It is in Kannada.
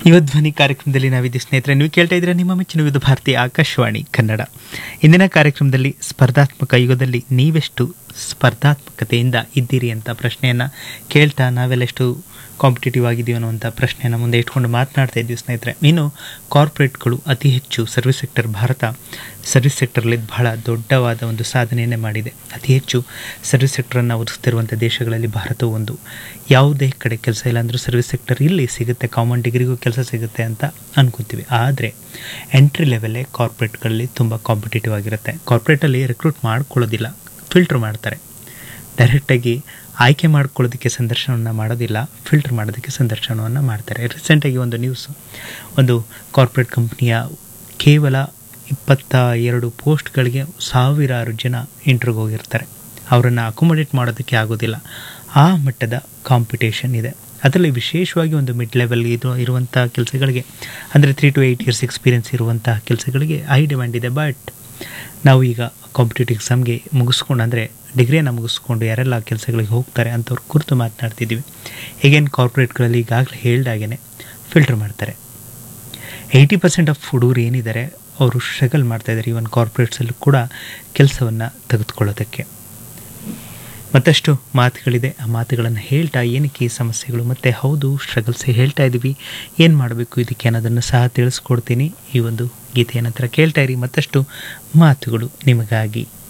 ಯುವ ಧ್ವನಿ ಕಾರ್ಯಕ್ರಮದಲ್ಲಿ ನಾವಿದ್ದು ಸ್ನೇಹಿತರೆ, ನೀವು ಕೇಳ್ತಾ ಇದ್ರೆ ನಿಮ್ಮ ಮೆಚ್ಚಿನ ವಿವಿಧ ಭಾರತಿ ಆಕಾಶವಾಣಿ ಕನ್ನಡ. ಇಂದಿನ ಕಾರ್ಯಕ್ರಮದಲ್ಲಿ ಸ್ಪರ್ಧಾತ್ಮಕ ಯುಗದಲ್ಲಿ ನೀವೆಷ್ಟು ಸ್ಪರ್ಧಾತ್ಮಕತೆಯಿಂದ ಇದ್ದೀರಿ ಅಂತ ಪ್ರಶ್ನೆಯನ್ನು ಕೇಳ್ತಾ ನಾವೆಲ್ಲೆಷ್ಟು ಕಾಂಪಿಟೇಟಿವ್ ಆಗಿದ್ದೀವಿ ಅನ್ನುವಂಥ ಪ್ರಶ್ನೆಯನ್ನು ಮುಂದೆ ಇಟ್ಕೊಂಡು ಮಾತನಾಡ್ತಾ ಇದ್ದೀವಿ ಸ್ನೇಹಿತರೆ. ಇನ್ನು ಕಾರ್ಪೊರೇಟ್ಗಳು ಅತಿ ಹೆಚ್ಚು ಸರ್ವಿಸ್ ಸೆಕ್ಟರ್, ಭಾರತ ಸರ್ವಿಸ್ ಸೆಕ್ಟರ್ಲಿ ಬಹಳ ದೊಡ್ಡವಾದ ಒಂದು ಸಾಧನೆಯನ್ನೇ ಮಾಡಿದೆ. ಅತಿ ಹೆಚ್ಚು ಸರ್ವಿಸ್ ಸೆಕ್ಟರನ್ನು ಒದಗಿಸ್ತಿರುವಂಥ ದೇಶಗಳಲ್ಲಿ ಭಾರತವು ಒಂದು. ಯಾವುದೇ ಕಡೆ ಕೆಲಸ ಇಲ್ಲ ಅಂದರೂ ಸರ್ವಿಸ್ ಸೆಕ್ಟರ್ ಇಲ್ಲಿ ಸಿಗುತ್ತೆ, ಕಾಮನ್ ಡಿಗ್ರಿಗೂ ಕೆಲಸ ಸಿಗುತ್ತೆ ಅಂತ ಅನ್ಕೊತೀವಿ. ಆದರೆ ಎಂಟ್ರಿ ಲೆವೆಲ್ಲೇ ಕಾರ್ಪೊರೇಟ್ಗಳಲ್ಲಿ ತುಂಬ ಕಾಂಪಿಟೇಟಿವ್ ಆಗಿರುತ್ತೆ. ಕಾರ್ಪೊರೇಟಲ್ಲಿ ರಿಕ್ರೂಟ್ ಮಾಡ್ಕೊಳ್ಳೋದಿಲ್ಲ, ಫಿಲ್ಟ್ರ್ ಮಾಡ್ತಾರೆ. ಡೈರೆಕ್ಟಾಗಿ ಆಯ್ಕೆ ಮಾಡ್ಕೊಳ್ಳೋದಕ್ಕೆ ಸಂದರ್ಶನವನ್ನು ಮಾಡೋದಿಲ್ಲ, ಫಿಲ್ಟರ್ ಮಾಡೋದಕ್ಕೆ ಸಂದರ್ಶನವನ್ನು ಮಾಡ್ತಾರೆ. ರೀಸೆಂಟಾಗಿ ಒಂದು ನ್ಯೂಸು, ಒಂದು ಕಾರ್ಪೊರೇಟ್ ಕಂಪ್ನಿಯ ಕೇವಲ 22 ಪೋಸ್ಟ್ಗಳಿಗೆ 1000 ಜನ ಇಂಟರ್ವ್ಯೂಗೆ ಹೋಗಿರ್ತಾರೆ. ಅವರನ್ನು ಅಕೊಮೊಡೇಟ್ ಮಾಡೋದಕ್ಕೆ ಆಗೋದಿಲ್ಲ, ಆ ಮಟ್ಟದ ಕಾಂಪಿಟೇಷನ್ ಇದೆ. ಅದರಲ್ಲಿ ವಿಶೇಷವಾಗಿ ಒಂದು ಮಿಡ್ ಲೆವೆಲ್ ಇರುವಂಥ ಕೆಲಸಗಳಿಗೆ, ಅಂದರೆ 3 to 8 years ಎಕ್ಸ್ಪೀರಿಯೆನ್ಸ್ ಇರುವಂಥ ಕೆಲಸಗಳಿಗೆ ಹೈ ಡಿಮ್ಯಾಂಡ್ ಇದೆ. ಬಟ್ ನಾವು ಈಗ ಕಾಂಪಿಟೇಟಿವ್ ಎಕ್ಸಾಮ್ಗೆ ಮುಗಿಸ್ಕೊಂಡು, ಅಂದರೆ ಡಿಗ್ರಿಯನ್ನು ಮುಗಿಸ್ಕೊಂಡು ಯಾರೆಲ್ಲ ಕೆಲಸಗಳಿಗೆ ಹೋಗ್ತಾರೆ ಅಂಥವ್ರ ಕುರಿತು ಮಾತನಾಡ್ತಿದ್ದೀವಿ. ಈಗೇನು ಕಾರ್ಪೊರೇಟ್ಗಳಲ್ಲಿ ಈಗಾಗಲೇ ಹೇಳ್ದಾಗೇ ಫಿಲ್ಟರ್ ಮಾಡ್ತಾರೆ. 80% ಆಫ್ ಹುಡುಗರು ಏನಿದ್ದಾರೆ ಅವರು ಸ್ಟ್ರಗಲ್ ಮಾಡ್ತಾಯಿದ್ದಾರೆ ಈವನ್ ಕಾರ್ಪೊರೇಟ್ಸಲ್ಲೂ ಕೂಡ ಕೆಲಸವನ್ನು ತೆಗೆದುಕೊಳ್ಳೋದಕ್ಕೆ. ಮತ್ತಷ್ಟು ಮಾತುಗಳಿದೆ, ಆ ಮಾತುಗಳನ್ನು ಹೇಳ್ತಾ ಏನಕ್ಕೆ ಈ ಸಮಸ್ಯೆಗಳು ಮತ್ತು ಹೌದು ಸ್ಟ್ರಗಲ್ಸ್ ಹೇಳ್ತಾ ಇದ್ದೀವಿ, ಏನು ಮಾಡಬೇಕು ಇದಕ್ಕೆ ಅನ್ನೋದನ್ನು ಸಹ ತಿಳಿಸ್ಕೊಡ್ತೀನಿ. ಈ ಒಂದು ಗೀತೆಯ ನಂತರ ಕೇಳ್ತಾ ಇರಿ, ಮತ್ತಷ್ಟು ಮಾತುಗಳು ನಿಮಗಾಗಿ.